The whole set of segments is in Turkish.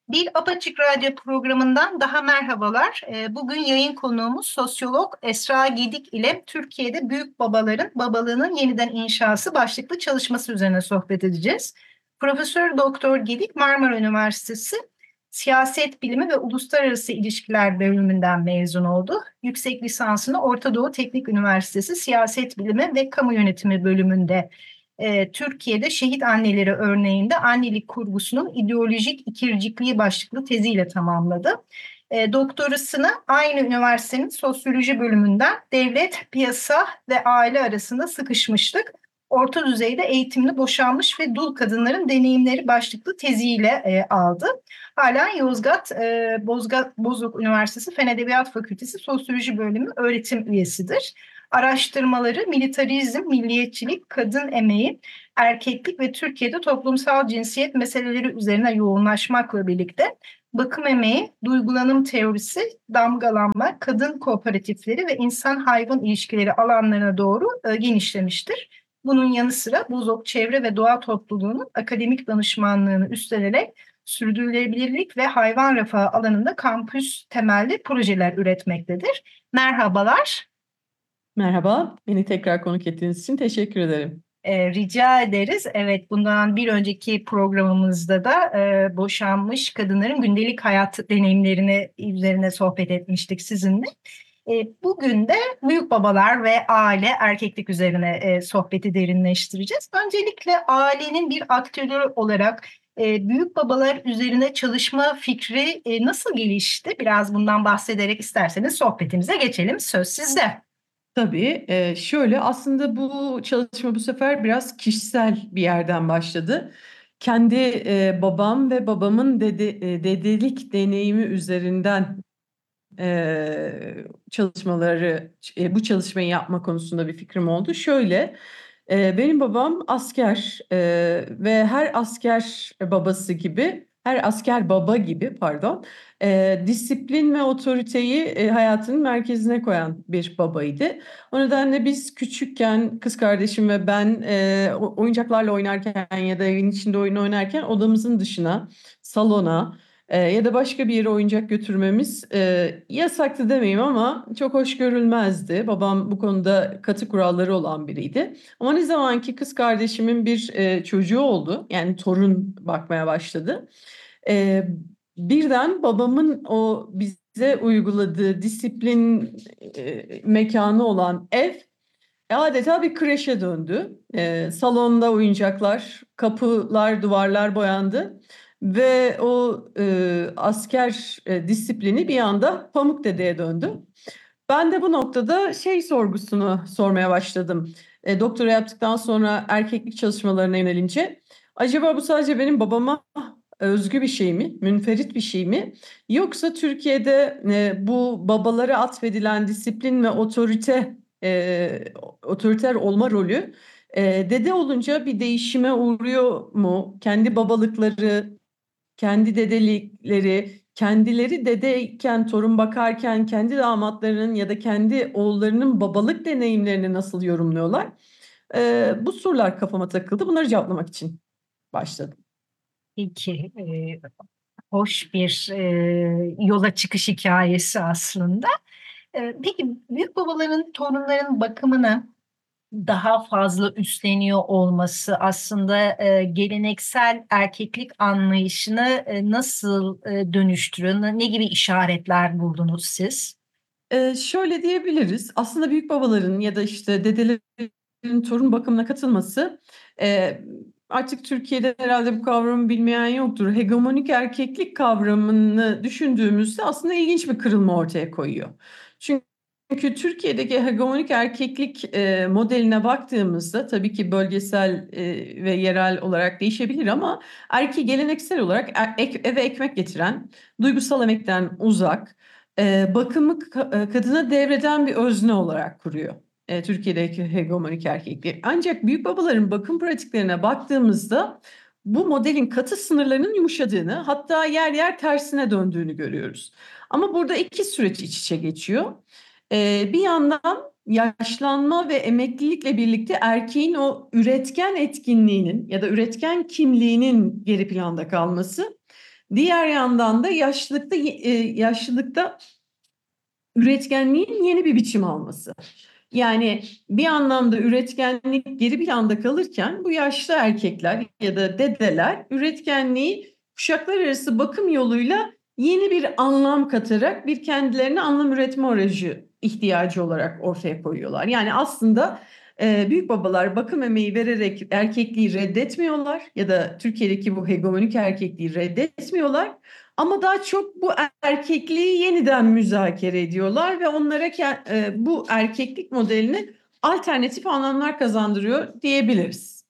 Bir Apaçık Radyo programından daha merhabalar. Bugün yayın konuğumuz sosyolog Esra Gedik ile Türkiye'de büyük babaların babalığının yeniden inşası başlıklı çalışması üzerine sohbet edeceğiz. Profesör Doktor Gedik Marmara Üniversitesi Siyaset Bilimi ve Uluslararası İlişkiler bölümünden mezun oldu. Yüksek lisansını Orta Doğu Teknik Üniversitesi Siyaset Bilimi ve Kamu Yönetimi bölümünde Türkiye'de şehit anneleri örneğinde annelik kurgusunun ideolojik ikircikliği başlıklı teziyle tamamladı. Doktorasını aynı üniversitenin sosyoloji bölümünden devlet, piyasa ve aile arasında sıkışmışlık, orta düzeyde eğitimli boşanmış ve dul kadınların deneyimleri başlıklı teziyle aldı. Hala Yozgat Bozok Üniversitesi Fen Edebiyat Fakültesi Sosyoloji Bölümü öğretim üyesidir. Araştırmaları militarizm, milliyetçilik, kadın emeği, erkeklik ve Türkiye'de toplumsal cinsiyet meseleleri üzerine yoğunlaşmakla birlikte bakım emeği, duygulanım teorisi, damgalanma, kadın kooperatifleri ve insan-hayvan ilişkileri alanlarına doğru genişlemiştir. Bunun yanı sıra Bozok Çevre ve Doğa Topluluğu'nun akademik danışmanlığını üstlenerek sürdürülebilirlik ve hayvan refahı alanında kampüs temelli projeler üretmektedir. Merhabalar. Merhaba, beni tekrar konuk ettiğiniz için teşekkür ederim. Rica ederiz. Evet, bundan bir önceki programımızda da boşanmış kadınların gündelik hayat deneyimlerini üzerine sohbet etmiştik sizinle. Bugün de büyük babalar ve aile, erkeklik üzerine sohbeti derinleştireceğiz. Öncelikle ailenin bir aktörü olarak büyük babalar üzerine çalışma fikri nasıl gelişti? Biraz bundan bahsederek isterseniz sohbetimize geçelim. Söz sizde. Tabii şöyle aslında bu çalışma bu sefer biraz kişisel bir yerden başladı. Kendi babam ve babamın dedelik deneyimi üzerinden bu çalışmayı yapma konusunda bir fikrim oldu. Şöyle, benim babam asker ve her asker babası gibi, her asker baba gibi pardon, disiplin ve otoriteyi hayatının merkezine koyan bir babaydı. O nedenle biz küçükken kız kardeşim ve ben oyuncaklarla oynarken ya da evin içinde oyun oynarken odamızın dışına, salona ya da başka bir yere oyuncak götürmemiz yasaktı demeyeyim ama çok hoş görülmezdi. Babam bu konuda katı kuralları olan biriydi. Ama ne zaman ki kız kardeşimin bir çocuğu oldu, yani torun bakmaya başladı. E, Birden babamın o bize uyguladığı disiplin mekanı olan ev adeta bir kreşe döndü. Salonda oyuncaklar, kapılar, duvarlar boyandı. Ve o asker disiplini bir anda Pamuk Dede'ye döndü. Ben de bu noktada şey sorgusunu sormaya başladım. Doktora yaptıktan sonra erkeklik çalışmalarına yönelince acaba bu sadece benim babama özgü bir şey mi, münferit bir şey mi? Yoksa Türkiye'de bu babalara atfedilen disiplin ve otoriter olma rolü dede olunca bir değişime uğruyor mu? Kendi babalıkları, kendi dedelikleri, kendileri dedeyken, torun bakarken kendi damatlarının ya da kendi oğullarının babalık deneyimlerini nasıl yorumluyorlar? Bu sorular kafama takıldı. Bunları cevaplamak için başladım. Peki, hoş bir yola çıkış hikayesi aslında. Peki büyük babaların torunların bakımını daha fazla üstleniyor olması aslında geleneksel erkeklik anlayışını nasıl dönüştürüyor? Ne gibi işaretler buldunuz siz? Şöyle diyebiliriz. Aslında büyük babaların ya da işte dedelerin torun bakımına katılması e, artık Türkiye'de herhalde bu kavramı bilmeyen yoktur. Hegemonik erkeklik kavramını düşündüğümüzde aslında ilginç bir kırılma ortaya koyuyor. Çünkü Türkiye'deki hegemonik erkeklik modeline baktığımızda tabii ki bölgesel ve yerel olarak değişebilir ama erkeği geleneksel olarak eve ekmek getiren, duygusal emekten uzak, bakımı kadına devreden bir özne olarak kuruyor. Türkiye'deki hegemonik erkeklik. Ancak büyük babaların bakım pratiklerine baktığımızda bu modelin katı sınırlarının yumuşadığını, hatta yer yer tersine döndüğünü görüyoruz. Ama burada iki süreç iç içe geçiyor. Bir yandan yaşlanma ve emeklilikle birlikte erkeğin o üretken etkinliğinin ya da üretken kimliğinin geri planda kalması. Diğer yandan da yaşlılıkta üretkenliğin yeni bir biçim alması. Yani bir anlamda üretkenlik geri planda kalırken bu yaşlı erkekler ya da dedeler üretkenliği kuşaklar arası bakım yoluyla yeni bir anlam katarak bir kendilerine anlam üretme aracı ihtiyacı olarak ortaya koyuyorlar. Yani aslında büyük babalar bakım emeği vererek erkekliği reddetmiyorlar ya da Türkiye'deki bu hegemonik erkekliği reddetmiyorlar. Ama daha çok bu erkekliği yeniden müzakere ediyorlar ve onlara bu erkeklik modelini alternatif anlamlar kazandırıyor diyebiliriz.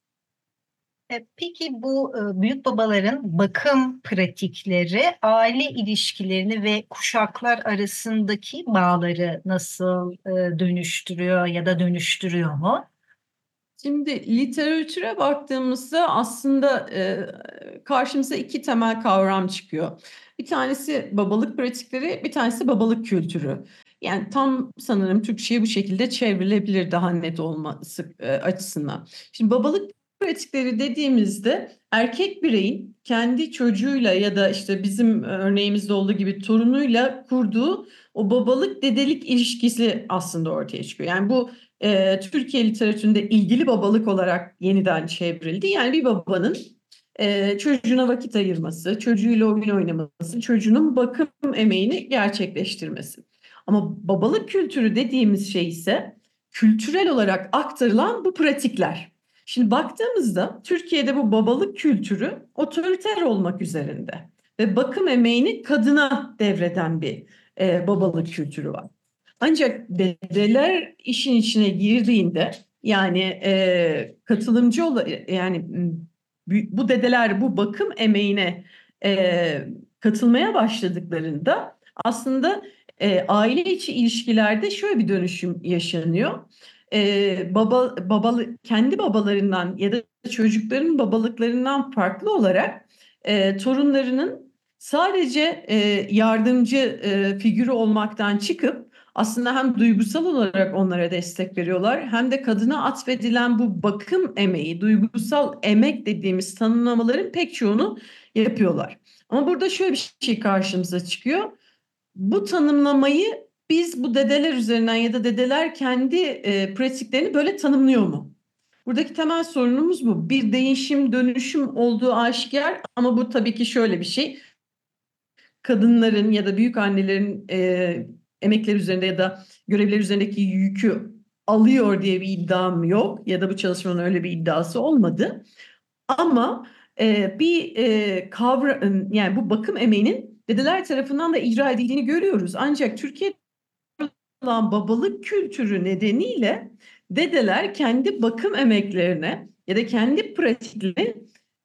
Peki bu büyük babaların bakım pratikleri aile ilişkilerini ve kuşaklar arasındaki bağları nasıl dönüştürüyor ya da dönüştürüyor mu? Şimdi literatüre baktığımızda aslında karşımıza iki temel kavram çıkıyor. Bir tanesi babalık pratikleri, bir tanesi babalık kültürü. Yani tam sanırım Türkçe'ye bu şekilde çevrilebilir daha net olması açısından. Şimdi babalık pratikleri dediğimizde erkek bireyin kendi çocuğuyla ya da işte bizim örneğimizde olduğu gibi torunuyla kurduğu o babalık dedelik ilişkisi aslında ortaya çıkıyor. Yani bu Türkiye literatüründe ilgili babalık olarak yeniden çevrildi. Yani bir babanın çocuğuna vakit ayırması, çocuğuyla oyun oynaması, çocuğunun bakım emeğini gerçekleştirmesi. Ama babalık kültürü dediğimiz şey ise kültürel olarak aktarılan bu pratikler. Şimdi baktığımızda Türkiye'de bu babalık kültürü otoriter olmak üzerinde ve bakım emeğini kadına devreden bir babalık kültürü var. Ancak dedeler işin içine girdiğinde yani katılımcı yani bu dedeler bu bakım emeğine katılmaya başladıklarında aslında aile içi ilişkilerde şöyle bir dönüşüm yaşanıyor. Kendi babalarından ya da çocukların babalıklarından farklı olarak torunlarının sadece yardımcı figürü olmaktan çıkıp aslında hem duygusal olarak onlara destek veriyorlar hem de kadına atfedilen bu bakım emeği, duygusal emek dediğimiz tanımlamaların pek çoğunu yapıyorlar. Ama burada şöyle bir şey karşımıza çıkıyor. Bu tanımlamayı biz bu dedeler üzerinden ya da dedeler kendi pratiklerini böyle tanımlıyor mu? Buradaki temel sorunumuz bu. Bir değişim, dönüşüm olduğu aşikar ama bu tabii ki şöyle bir şey. Kadınların ya da büyük annelerin emekleri üzerinde ya da görevleri üzerindeki yükü alıyor diye bir iddiam yok ya da bu çalışmanın öyle bir iddiası olmadı. Ama yani bu bakım emeğinin dedeler tarafından da icra edildiğini görüyoruz. Ancak Türkiye'de olan babalık kültürü nedeniyle dedeler kendi bakım emeklerine ya da kendi pratiklerine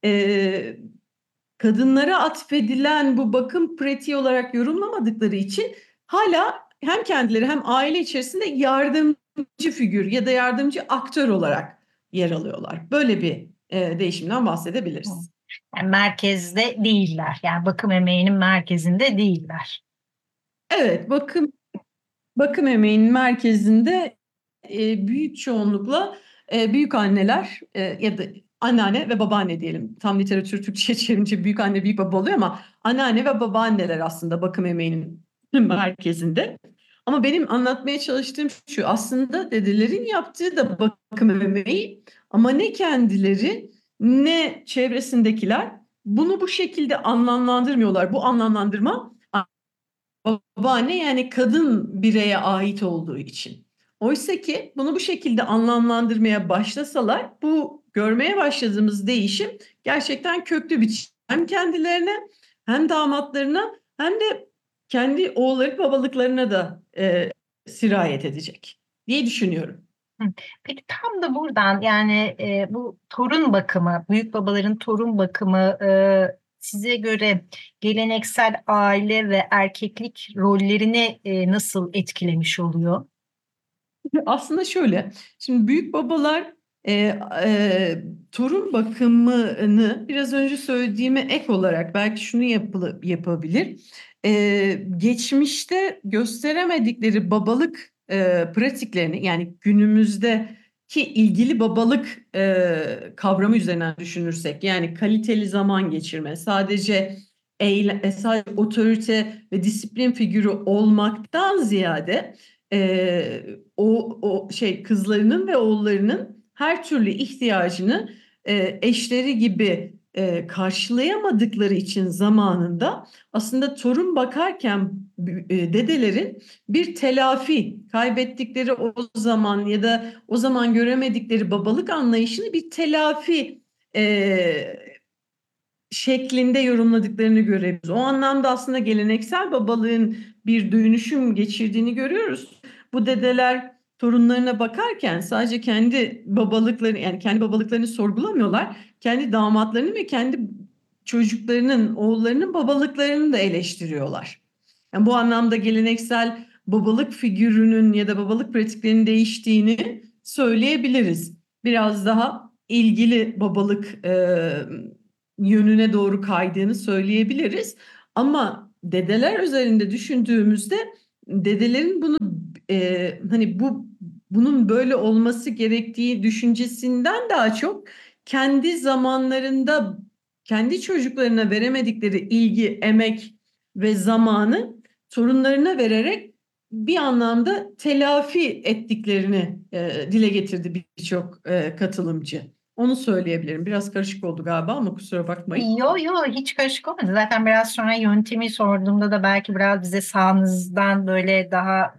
kadınlara atfedilen bu bakım pratiği olarak yorumlamadıkları için hala hem kendileri hem aile içerisinde yardımcı figür ya da yardımcı aktör olarak yer alıyorlar. Böyle bir değişimden bahsedebiliriz. Yani merkezde değiller. Yani bakım emeğinin merkezinde değiller. Evet, bakım emeğinin merkezinde büyük çoğunlukla büyük anneler ya da anneanne ve babaanne diyelim. Tam literatür Türkçe'ye çevirince büyük anne büyük baba oluyor ama anneanne ve babaanneler aslında bakım emeğinin merkezinde. Ama benim anlatmaya çalıştığım şu aslında dedelerin yaptığı da bakım emeği ama ne kendileri ne çevresindekiler bunu bu şekilde anlamlandırmıyorlar. Bu anlamlandırma babaanne yani kadın bireye ait olduğu için. Oysa ki bunu bu şekilde anlamlandırmaya başlasalar bu görmeye başladığımız değişim gerçekten köklü bir hem kendilerine hem damatlarına hem de kendi oğulları babalıklarına da sirayet edecek diye düşünüyorum. Peki tam da buradan yani bu torun bakımı, büyük babaların torun bakımı size göre geleneksel aile ve erkeklik rollerini nasıl etkilemiş oluyor? Aslında şöyle, şimdi büyük babalar e, torun bakımını biraz önce söylediğime ek olarak belki şunu yapabilir. Geçmişte gösteremedikleri babalık pratiklerini yani günümüzdeki ilgili babalık kavramı üzerinden düşünürsek yani kaliteli zaman geçirme, sadece sadece otorite ve disiplin figürü olmaktan ziyade kızlarının ve oğullarının her türlü ihtiyacını eşleri gibi karşılayamadıkları için zamanında aslında torun bakarken dedelerin bir telafi, kaybettikleri o zaman ya da o zaman göremedikleri babalık anlayışını bir telafi şeklinde yorumladıklarını görebiliriz. O anlamda aslında geleneksel babalığın bir dönüşüm geçirdiğini görüyoruz. Bu dedeler torunlarına bakarken sadece kendi babalıklarını, yani kendi babalıklarını sorgulamıyorlar. Kendi damatlarını ve kendi çocuklarının, oğullarının babalıklarını da eleştiriyorlar. Yani bu anlamda geleneksel babalık figürünün ya da babalık pratiklerinin değiştiğini söyleyebiliriz. Biraz daha ilgili babalık yönüne doğru kaydığını söyleyebiliriz. Ama dedeler üzerinde düşündüğümüzde dedelerin bunu hani bunun böyle olması gerektiği düşüncesinden daha çok kendi zamanlarında kendi çocuklarına veremedikleri ilgi, emek ve zamanı torunlarına vererek bir anlamda telafi ettiklerini dile getirdi birçok katılımcı. Onu söyleyebilirim. Biraz karışık oldu galiba ama kusura bakmayın. Yo yo, hiç karışık olmadı. Zaten biraz sonra yöntemi sorduğumda da belki biraz bize sahanızdan böyle daha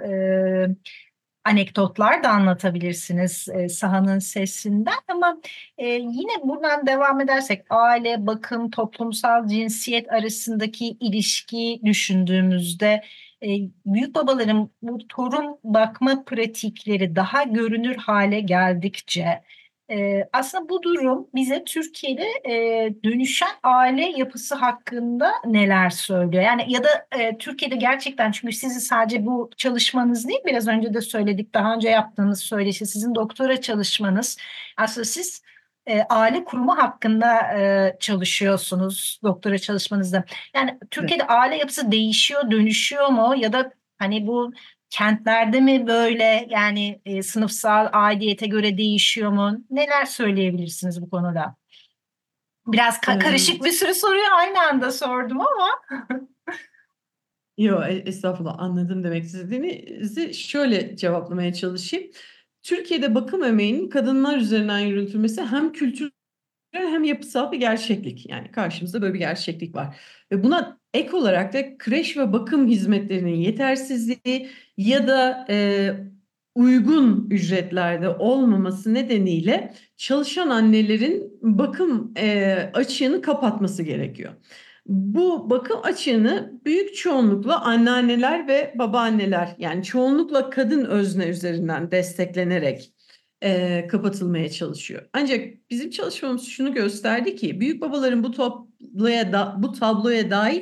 anekdotlar da anlatabilirsiniz sahanın sesinden, ama yine buradan devam edersek aile, bakım, toplumsal cinsiyet arasındaki ilişki düşündüğümüzde e, büyük babaların bu torun bakma pratikleri daha görünür hale geldikçe aslında bu durum bize Türkiye'de dönüşen aile yapısı hakkında neler söylüyor? Yani ya da Türkiye'de gerçekten, çünkü sizi sadece bu çalışmanız değil, biraz önce de söyledik, daha önce yaptığınız söyleşi, sizin doktora çalışmanız, aslında siz aile kurumu hakkında çalışıyorsunuz doktora çalışmanızda. Yani Evet. Türkiye'de aile yapısı değişiyor, dönüşüyor mu, ya da hani bu kentlerde mi böyle, yani sınıfsal aidiyete göre değişiyor mu? Neler söyleyebilirsiniz bu konuda? Biraz karışık bir sürü soruyu aynı anda sordum ama. Yo, estağfurullah, anladım demek istediğinizi. Şöyle cevaplamaya çalışayım. Türkiye'de bakım emeğinin kadınlar üzerinden yürütülmesi hem kültürel hem yapısal bir gerçeklik. Yani karşımızda böyle bir gerçeklik var. Ve buna ek olarak da kreş ve bakım hizmetlerinin yetersizliği ya da uygun ücretlerde olmaması nedeniyle çalışan annelerin bakım açığını kapatması gerekiyor. Bu bakım açığını büyük çoğunlukla anneanneler ve babaanneler, yani çoğunlukla kadın özne üzerinden desteklenerek kapatılmaya çalışıyor. Ancak bizim çalışmamız şunu gösterdi ki büyük babaların bu tabloya dahil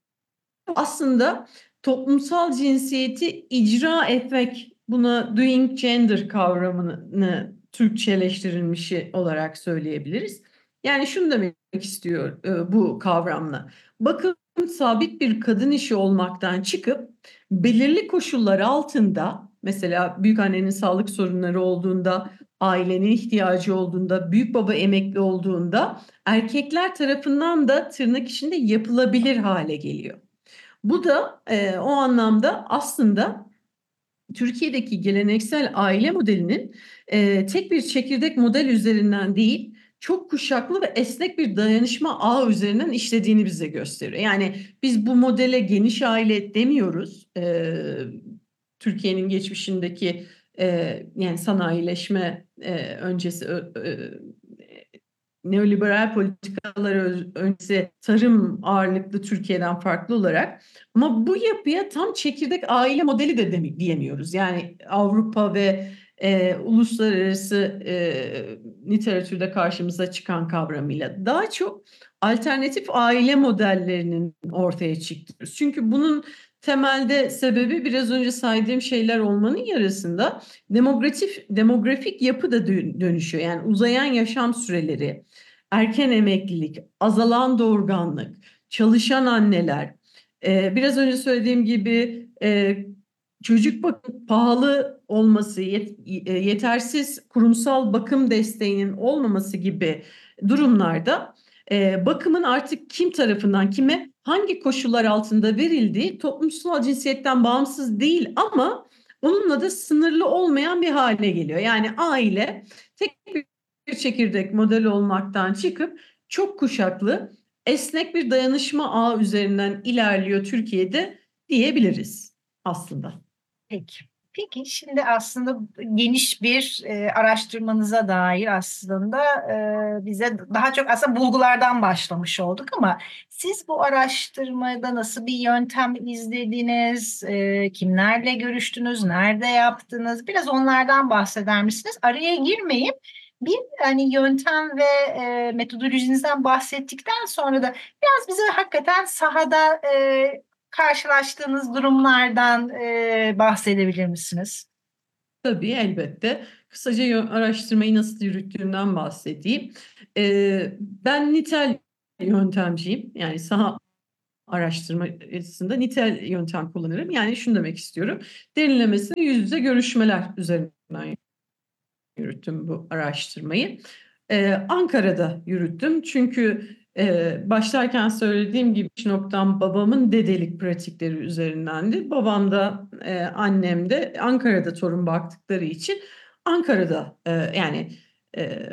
aslında toplumsal cinsiyeti icra etmek, buna doing gender kavramını Türkçeleştirilmişi olarak söyleyebiliriz. Yani şunu demek istiyor bu kavramla. Bakın, sabit bir kadın işi olmaktan çıkıp belirli koşullar altında, mesela büyükannenin sağlık sorunları olduğunda, ailenin ihtiyacı olduğunda, büyük baba emekli olduğunda erkekler tarafından da tırnak içinde yapılabilir hale geliyor. Bu da o anlamda aslında Türkiye'deki geleneksel aile modelinin tek bir çekirdek model üzerinden değil, çok kuşaklı ve esnek bir dayanışma ağı üzerinden işlediğini bize gösteriyor. Yani biz bu modele geniş aile demiyoruz. Türkiye'nin geçmişindeki yani sanayileşme öncesi neoliberal politikalar öncesi tarım ağırlıklı Türkiye'den farklı olarak, ama bu yapıya tam çekirdek aile modeli de diyemiyoruz. Yani Avrupa ve uluslararası literatürde karşımıza çıkan kavramıyla daha çok alternatif aile modellerinin ortaya çıktı. Çünkü bunun temelde sebebi biraz önce saydığım şeyler olmanın yarısında demografik yapı da dönüşüyor. Yani uzayan yaşam süreleri, erken emeklilik, azalan doğurganlık, çalışan anneler, biraz önce söylediğim gibi çocuk bakım pahalı olması, yetersiz kurumsal bakım desteğinin olmaması gibi durumlarda Bakımın artık kim tarafından kime hangi koşullar altında verildiği toplumsal cinsiyetten bağımsız değil ama onunla da sınırlı olmayan bir hale geliyor. Yani aile tek bir çekirdek modeli olmaktan çıkıp çok kuşaklı, esnek bir dayanışma ağı üzerinden ilerliyor Türkiye'de diyebiliriz aslında. Peki. Peki şimdi aslında geniş bir araştırmanıza dair aslında bize daha çok aslında bulgulardan başlamış olduk ama siz bu araştırmada nasıl bir yöntem izlediniz, kimlerle görüştünüz, nerede yaptınız? Biraz onlardan bahseder misiniz? Araya girmeyip bir hani yöntem ve metodolojinizden bahsettikten sonra da biraz bize hakikaten sahada karşılaştığınız durumlardan bahsedebilir misiniz? Tabii elbette. Kısaca araştırmayı nasıl yürüttüğümden bahsedeyim. Ben nitel yöntemciyim. Yani saha araştırmasında nitel yöntem kullanırım. Yani şunu demek istiyorum. Derinlemesine yüz yüze görüşmeler üzerinden yürüttüm bu araştırmayı. Ankara'da yürüttüm. Çünkü başlarken söylediğim gibi iş noktam babamın dedelik pratikleri üzerindendi. Babam da annem de Ankara'da torun baktıkları için Ankara'da yani e,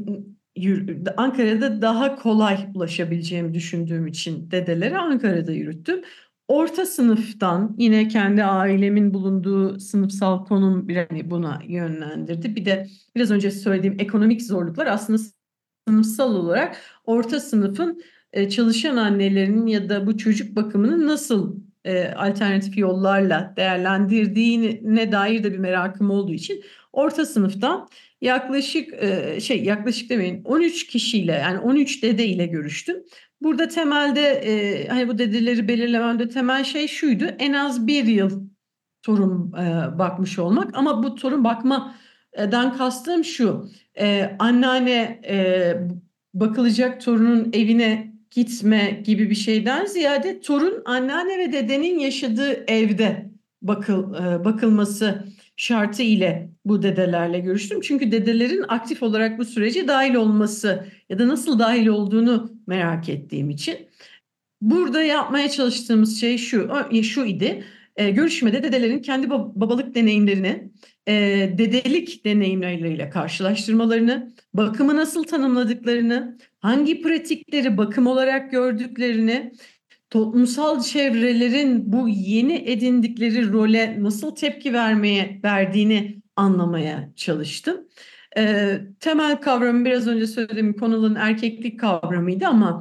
Ankara'da daha kolay ulaşabileceğimi düşündüğüm için dedeleri Ankara'da yürüttüm. Orta sınıftan yine kendi ailemin bulunduğu sınıfsal konum bir hani buna yönlendirdi. Bir de biraz önce söylediğim ekonomik zorluklar aslında sınıfsal olarak orta sınıfın çalışan annelerinin ya da bu çocuk bakımını nasıl alternatif yollarla değerlendirdiğine dair de bir merakım olduğu için orta sınıftan yaklaşık yaklaşık demeyin 13 kişiyle yani 13 dede ile görüştüm. Burada temelde hani bu dedeleri belirlememde temel şey şuydu. En az bir yıl torun bakmış olmak ama bu torun bakmadan kastım şu. Anneanne bakılacak torunun evine gitme gibi bir şeyden ziyade torun anneanne ve dedenin yaşadığı evde bakılması şartı ile bu dedelerle görüştüm. Çünkü dedelerin aktif olarak bu sürece dahil olması ya da nasıl dahil olduğunu merak ettiğim için. Burada yapmaya çalıştığımız şey şu idi. Görüşmede dedelerin kendi babalık deneyimlerini, e, dedelik deneyimleriyle karşılaştırmalarını, bakımı nasıl tanımladıklarını, hangi pratikleri bakım olarak gördüklerini, toplumsal çevrelerin bu yeni edindikleri role nasıl tepki verdiğini anlamaya çalıştım. Temel kavramı biraz önce söylediğim konuların erkeklik kavramıydı ama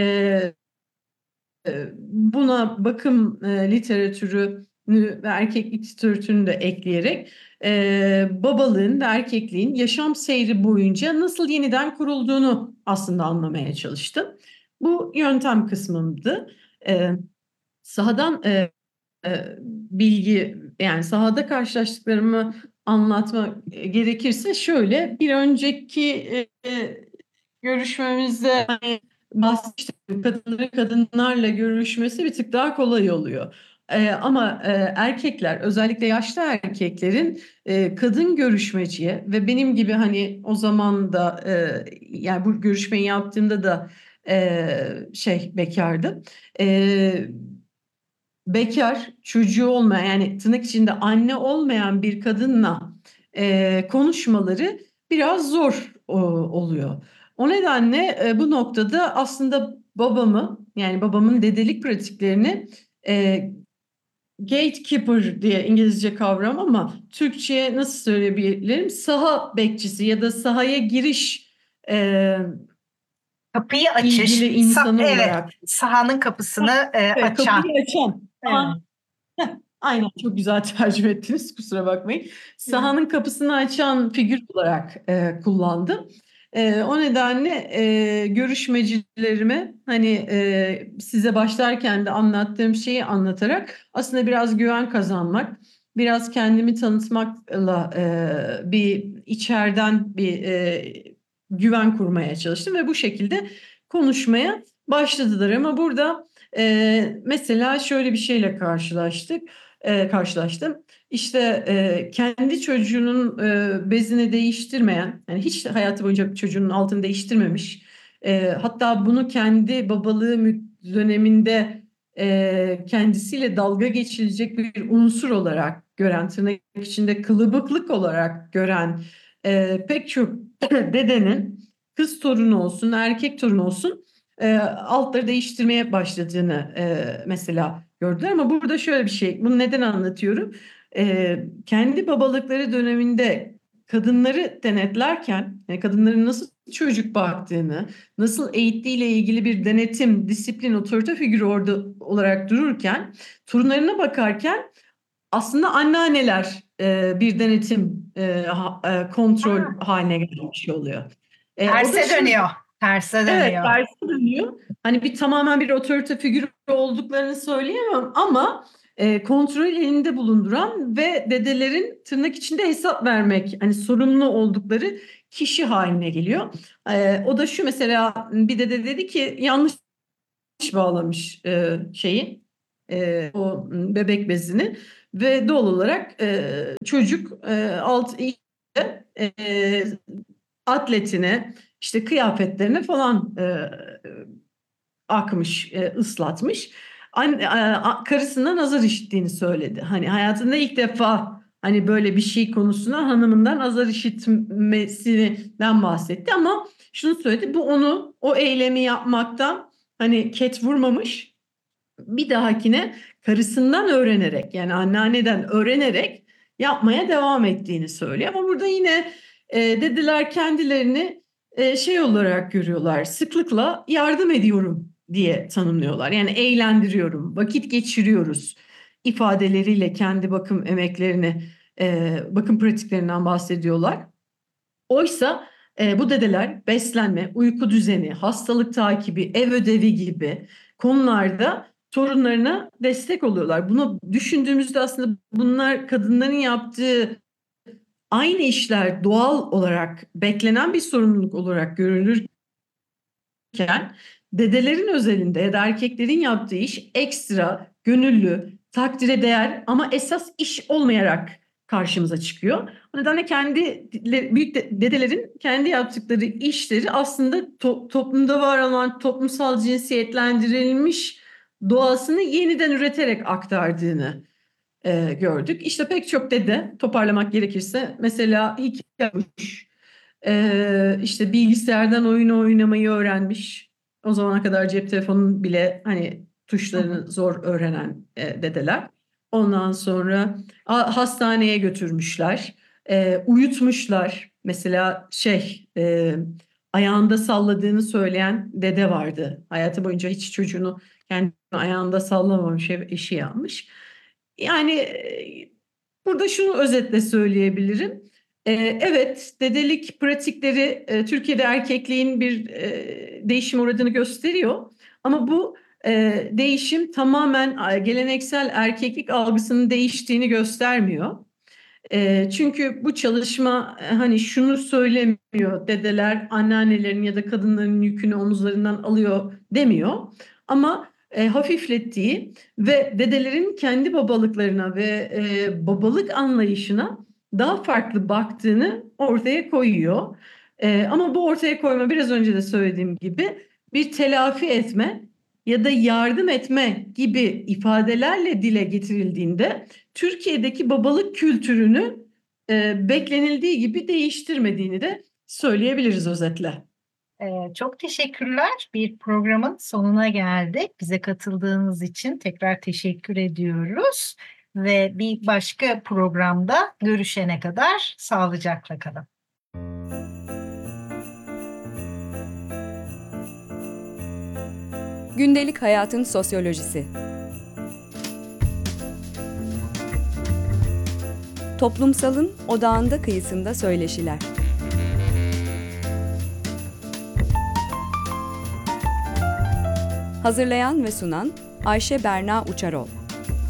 buna bakım literatürü ve erkeklik literatürünü de ekleyerek babalığın ve erkekliğin yaşam seyri boyunca nasıl yeniden kurulduğunu aslında anlamaya çalıştım. Bu yöntem kısmımdı. E, Sahadan bilgi yani sahada karşılaştıklarımı anlatmak gerekirse şöyle bir önceki görüşmemizde hani bahsetmiştim kadınların kadınlarla görüşmesi bir tık daha kolay oluyor. Ama erkekler özellikle yaşlı erkeklerin kadın görüşmeciye ve benim gibi hani o zaman da yani bu görüşmeyi yaptığımda da bekardım. E, Bekar, çocuğu olmayan yani tırnak içinde anne olmayan bir kadınla konuşmaları biraz zor oluyor. O nedenle bu noktada aslında yani babamın dedelik pratiklerini e, gatekeeper diye İngilizce kavram ama Türkçe'ye nasıl söyleyebilirim? Saha bekçisi ya da sahaya giriş e, Kapıyı ilgili açış, insanı evet, olarak. sahanın kapısını açan. Kapıyı açan. Evet. Heh, aynen çok güzel tercüme ettiniz kusura bakmayın. Evet. Sahanın kapısını açan figür olarak kullandım. O nedenle görüşmecilerime hani size başlarken de anlattığım şeyi anlatarak aslında biraz güven kazanmak, biraz kendimi tanıtmakla bir içeriden bir güven kurmaya çalıştım ve bu şekilde konuşmaya başladılar. Ama burada mesela şöyle bir şeyle karşılaştım. İşte kendi çocuğunun bezini değiştirmeyen, yani hiç hayatı boyunca çocuğunun altını değiştirmemiş Hatta bunu kendi babalığı döneminde kendisiyle dalga geçilecek bir unsur olarak gören, tırnak içinde kılıbıklık olarak gören pek çok dedenin kız torunu olsun, erkek torunu olsun altları değiştirmeye başladığını mesela gördüler. Ama burada şöyle bir şey, bunu neden anlatıyorum? Kendi babalıkları döneminde kadınları denetlerken, yani kadınların nasıl çocuk baktığını, nasıl eğittiğiyle ilgili bir denetim, disiplin, otorite figürü orada olarak dururken, torunlarına bakarken aslında anneanneler bir denetim, kontrol Ha, haline gelmiş oluyor. O da terse şu, dönüyor. Terse evet, dönüyor. tersi dönüyor. Hani tamamen bir otorite figürü olduklarını söyleyemem ama kontrol elinde bulunduran ve dedelerin tırnak içinde hesap vermek, hani sorumlu oldukları kişi haline geliyor. O da şu, mesela bir dede dedi ki yanlış bağlamış o bebek bezini ve doğal olarak çocuk e, atletine, işte kıyafetlerine falan akmış, ıslatmış. Karısına nazar işittiğini söyledi. Hani hayatında ilk defa hani böyle bir şey konusuna hanımından azar işitmesinden bahsetti ama şunu söyledi: bu onu o eylemi yapmaktan hani ket vurmamış, bir dahakine karısından öğrenerek, yani anneanneden öğrenerek yapmaya devam ettiğini söylüyor. Ama burada yine dediler kendilerini şey olarak görüyorlar, sıklıkla yardım ediyorum diye tanımlıyorlar. Yani eğlendiriyorum, vakit geçiriyoruz ifadeleriyle kendi bakım emeklerini, bakım pratiklerinden bahsediyorlar. Oysa bu dedeler beslenme, uyku düzeni, hastalık takibi, ev ödevi gibi konularda torunlarına destek oluyorlar. Bunu düşündüğümüzde aslında bunlar kadınların yaptığı aynı işler doğal olarak beklenen bir sorumluluk olarak görülürken, dedelerin özelinde ya da erkeklerin yaptığı iş ekstra, gönüllü, takdire değer ama esas iş olmayarak karşımıza çıkıyor. O nedenle büyük dedelerin kendi yaptıkları işleri aslında toplumda var olan toplumsal cinsiyetlendirilmiş doğasını yeniden üreterek aktardığını gördük. İşte pek çok dede, toparlamak gerekirse, mesela hikaye okumuş, işte bilgisayardan oyun oynamayı öğrenmiş. O zamana kadar cep telefonunun bile hani Hı hı. tuşlarını zor öğrenen dedeler. Ondan sonra hastaneye götürmüşler, uyutmuşlar. Mesela ayağında salladığını söyleyen dede vardı. Hayatı boyunca hiç çocuğunu kendi ayağında sallamamış, eşi yapmış. Yani burada şunu özetle söyleyebilirim. Evet, dedelik pratikleri Türkiye'de erkekliğin bir değişim uğradığını gösteriyor. Ama bu değişim tamamen geleneksel erkeklik algısının değiştiğini göstermiyor. Çünkü bu çalışma hani şunu söylemiyor: dedeler anneannelerin ya da kadınların yükünü omuzlarından alıyor demiyor. Ama hafiflettiği ve dedelerin kendi babalıklarına ve babalık anlayışına daha farklı baktığını ortaya koyuyor. Ama bu ortaya koyma, biraz önce de söylediğim gibi, bir telafi etme ya da yardım etme gibi ifadelerle dile getirildiğinde Türkiye'deki babalık kültürünü beklenildiği gibi değiştirmediğini de söyleyebiliriz özetle. Çok teşekkürler. Bir programın sonuna geldik. Bize katıldığınız için tekrar teşekkür ediyoruz. Ve bir başka programda görüşene kadar sağlıcakla kalın. Gündelik hayatın sosyolojisi. Toplumsalın odağında kıyısında söyleşiler. Hazırlayan ve sunan Ayşe Berna Uçarol.